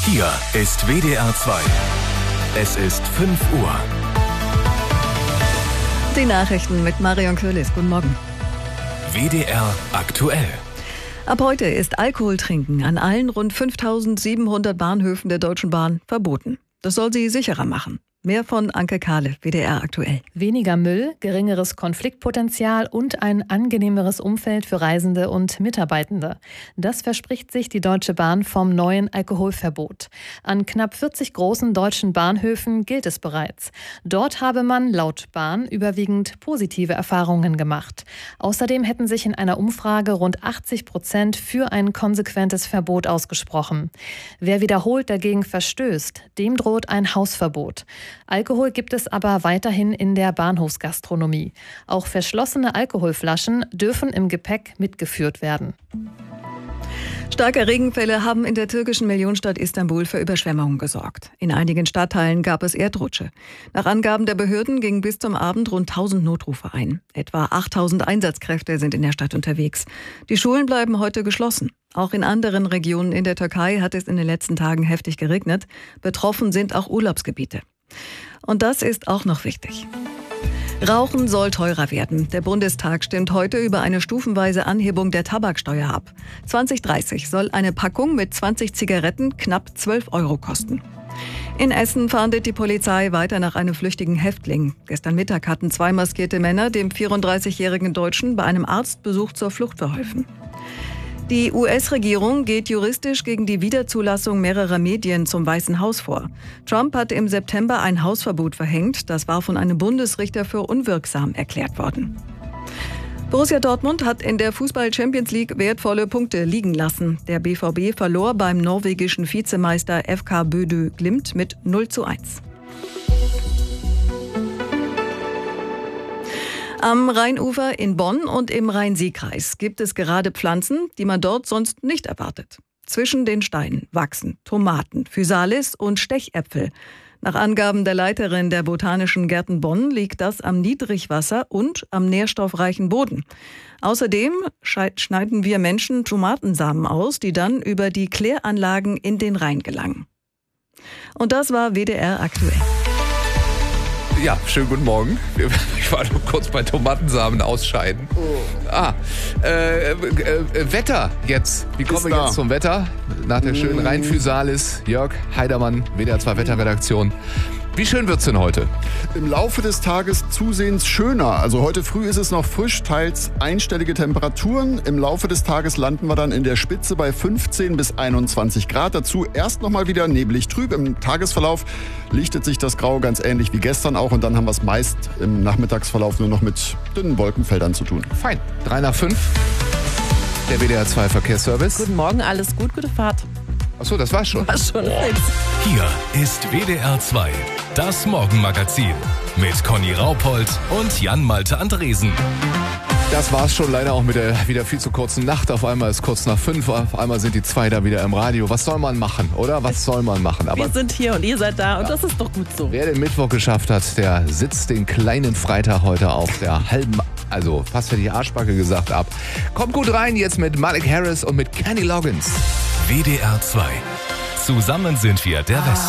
Hier ist WDR 2. Es ist 5 Uhr. Die Nachrichten mit Marion Köhlis. Guten Morgen. WDR aktuell. Ab heute ist Alkoholtrinken an allen rund 5.700 Bahnhöfen der Deutschen Bahn verboten. Das soll sie sicherer machen. Mehr von Anke Kahle, WDR aktuell. Weniger Müll, geringeres Konfliktpotenzial und ein angenehmeres Umfeld für Reisende und Mitarbeitende. Das verspricht sich die Deutsche Bahn vom neuen Alkoholverbot. An knapp 40 großen deutschen Bahnhöfen gilt es bereits. Dort habe man laut Bahn überwiegend positive Erfahrungen gemacht. Außerdem hätten sich in einer Umfrage rund 80% für ein konsequentes Verbot ausgesprochen. Wer wiederholt dagegen verstößt, dem droht ein Hausverbot. Alkohol gibt es aber weiterhin in der Bahnhofsgastronomie. Auch verschlossene Alkoholflaschen dürfen im Gepäck mitgeführt werden. Starke Regenfälle haben in der türkischen Millionenstadt Istanbul für Überschwemmungen gesorgt. In einigen Stadtteilen gab es Erdrutsche. Nach Angaben der Behörden gingen bis zum Abend rund 1000 Notrufe ein. Etwa 8000 Einsatzkräfte sind in der Stadt unterwegs. Die Schulen bleiben heute geschlossen. Auch in anderen Regionen in der Türkei hat es in den letzten Tagen heftig geregnet. Betroffen sind auch Urlaubsgebiete. Und das ist auch noch wichtig. Rauchen soll teurer werden. Der Bundestag stimmt heute über eine stufenweise Anhebung der Tabaksteuer ab. 2030 soll eine Packung mit 20 Zigaretten knapp 12 € kosten. In Essen fahndet die Polizei weiter nach einem flüchtigen Häftling. Gestern Mittag hatten 2 maskierte Männer dem 34-jährigen Deutschen bei einem Arztbesuch zur Flucht verholfen. Die US-Regierung geht juristisch gegen die Wiederzulassung mehrerer Medien zum Weißen Haus vor. Trump hat im September ein Hausverbot verhängt. Das war von einem Bundesrichter für unwirksam erklärt worden. Borussia Dortmund hat in der Fußball-Champions League wertvolle Punkte liegen lassen. Der BVB verlor beim norwegischen Vizemeister FK Bodø Glimt mit 0:1. Am Rheinufer in Bonn und im Rhein-Sieg-Kreis gibt es gerade Pflanzen, die man dort sonst nicht erwartet. Zwischen den Steinen wachsen Tomaten, Physalis und Stechäpfel. Nach Angaben der Leiterin der Botanischen Gärten Bonn liegt das am Niedrigwasser und am nährstoffreichen Boden. Außerdem schneiden wir Menschen Tomatensamen aus, die dann über die Kläranlagen in den Rhein gelangen. Und das war WDR aktuell. Ja, schönen guten Morgen. Ich war nur kurz bei Tomatensamen ausscheiden. Wetter jetzt. Wie kommen wir jetzt zum Wetter? Nach der schönen Rhein-Physalis, Jörg Heidermann, WDR 2 Wetterredaktion. Wie schön wird's denn heute? Im Laufe des Tages zusehends schöner. Also heute früh ist es noch frisch, teils einstellige Temperaturen. Im Laufe des Tages landen wir dann in der Spitze bei 15 bis 21 Grad. Dazu erst nochmal wieder neblig trüb. Im Tagesverlauf lichtet sich das Grau ganz ähnlich wie gestern auch. Und dann haben wir es meist im Nachmittagsverlauf nur noch mit dünnen Wolkenfeldern zu tun. Fein. 3 nach 5. Der WDR 2 Verkehrsservice. Guten Morgen, alles gut, gute Fahrt. Achso, das war's schon. Hier ist WDR 2. Das Morgenmagazin mit Conny Raupold und Jan-Malte Andresen. Das war's schon leider auch mit der wieder viel zu kurzen Nacht. Auf einmal ist kurz nach 5, auf einmal sind die 2 da wieder im Radio. Was soll man machen, oder? Was soll man machen? Aber wir sind hier und ihr seid da und das ist doch gut so. Wer den Mittwoch geschafft hat, der sitzt den kleinen Freitag heute auf der halben, also fast hätte ich Arschbacke gesagt, ab. Kommt gut rein jetzt mit Malik Harris und mit Kenny Loggins. WDR 2. Zusammen sind wir der Westen.